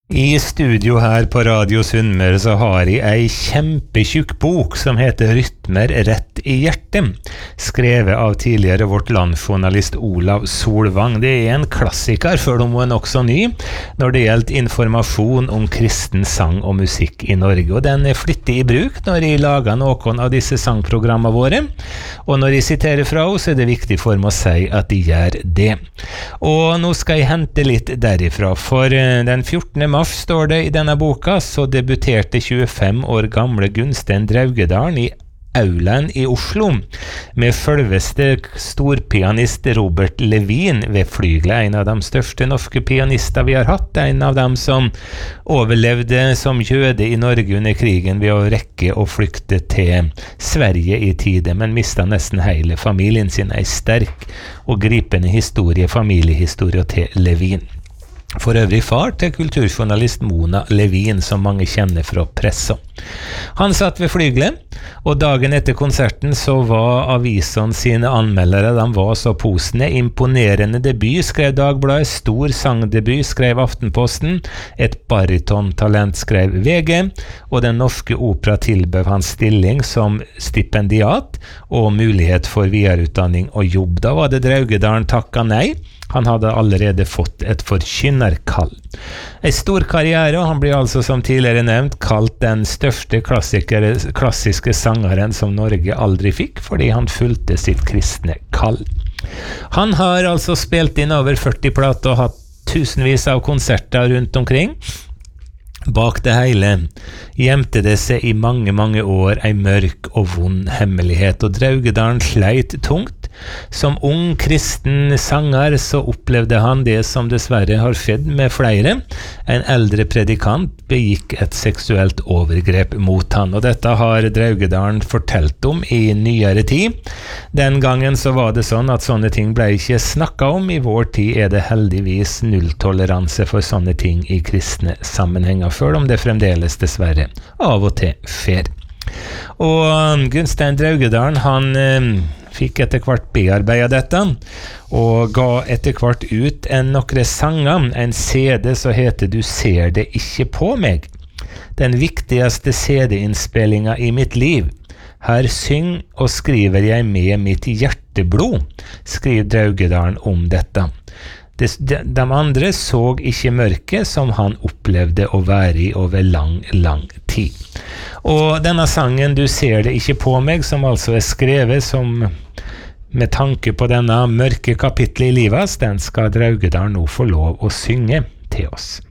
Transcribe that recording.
I studio her på Radio Sunnmøre så har jeg ei kjempetjukk bok som heter Rytmer rett i hjertet, skrevet av tidligere Vårt Land-journalist Olav Solvang. Det er en klassiker, for de er også ny, når det gjelder informasjon om kristen sang og musikk i Norge. Og den er flittig i bruk når jeg lager noen av disse sangprogrammene våre, og når jeg siterer fra henne, så er det viktig for meg å si at de gjør det. Og nå skal jeg hente litt derifra, for den 14. mars står det i denne boka, så debuterte 25 år gamle Gunstein Draugedalen i Aulaen i Oslo, med selveste storpianist Robert Levin ved flygelet, en av de største norske pianister vi har hatt, en av dem som overlevde som jøde i Norge under krigen ved å rekke å flykte til Sverige i tide, men mistet nesten hele familien sin. En sterk og gripende historie, familiehistorie til Levin. For øvrig far til kulturjournalist Mona Levin, som mange kjenner fra pressa. Han satt ved flygelet, og dagen etter konserten så var avisene sine anmeldere, de var så posende. Imponerende debut, skrev Dagbladet, stor sangdebut, skrev Aftenposten, et baritontalent, skrev VG, og Den Norske Opera tilbød hans stilling som stipendiat og mulighet for videreutdanning og jobb. Da var det Draugedalen takket nei. Han hadde allerede fått et forkynnerkall. En stor karriere, og han blir altså som tidligere nevnt kalt den største klassiske sangeren som Norge aldri fikk, fordi han fulgte sitt kristne kall. Han har altså spilt inn over 40 plater og hatt tusenvis av konserter rundt omkring. Bak det hele gjemte det seg i mange, mange år en mørk og vond hemmelighet, og Draugedalen sleit tungt. Som ung kristen sanger så opplevde han det som dessverre har skjedd med flere. En eldre predikant begikk et seksuelt overgrep mot han, og dette har Draugedalen fortalt om i nyere tid. Den gangen så var det sånn at sånne ting ble ikke snakket om. I vår tid er det heldigvis nulltoleranse for sånne ting i kristne sammenhenger, selv om det fremdeles dessverre av og til skjer. Og Gunstein Draugedalen, han fikk etter hvert bearbeidet dette, og ga etter hvert ut noen sanger, en CD som heter «Du ser det ikke på meg». Den viktigste CD-innspillingen i mitt liv. Her syng og skriver jeg med mitt hjerteblod, skriver Draugedalen om dette. De andre så ikke mørket som han opplevde å være i over lang, lang tid. Og denne sangen «Du ser det ikke på meg», som altså er skrevet som med tanke på denne mørke kapitlet i livet, den skal Draugedalen nå få lov å synge til oss.